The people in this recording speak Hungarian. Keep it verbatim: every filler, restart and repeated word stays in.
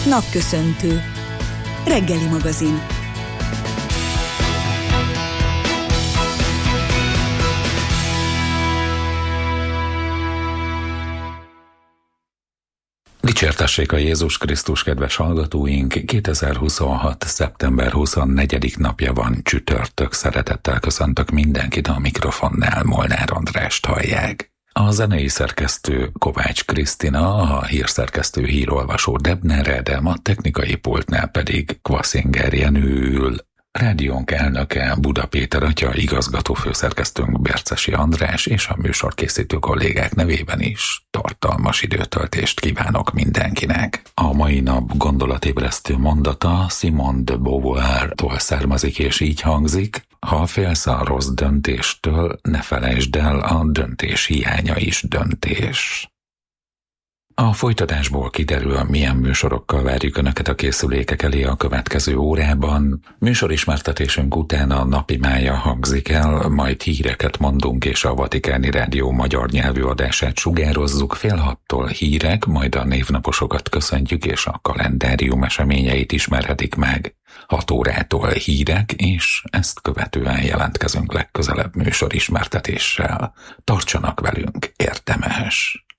Napköszöntő. Reggeli magazin. Dicsértessék a Jézus Krisztus, kedves hallgatóink! kétezer-huszonhat. szeptember huszonnegyedik napja van, csütörtök. Szeretettel köszöntök mindenkit, a mikrofonnál Molnár Andrást hallják. A zenei szerkesztő Kovács Krisztina, a hírszerkesztő hírolvasó Debner Ádám, a technikai pultnál pedig Kvaszinger Jenő ül. Rádiónk elnöke Buda Péter atya, igazgató főszerkesztőnk Bercesi András, és a műsorkészítő kollégák nevében is tartalmas időtöltést kívánok mindenkinek. A mai nap gondolatébresztő mondata Simone de Beauvoir-tól származik, és így hangzik: ha félsz a rossz döntéstől, ne felejtsd el, a döntés hiánya is döntés. A folytatásból kiderül, milyen műsorokkal várjuk Önöket a készülékek elé a következő órában. Műsorismertetésünk után a napi mája hangzik el, majd híreket mondunk, és a Vatikáni Rádió magyar nyelvű adását sugározzuk. Fél hattól hírek, majd a névnaposokat köszöntjük, és a kalendárium eseményeit ismerhetik meg. Hat órától hírek, és ezt követően jelentkezünk legközelebb műsorismertetéssel. Tartsanak velünk, érdemes!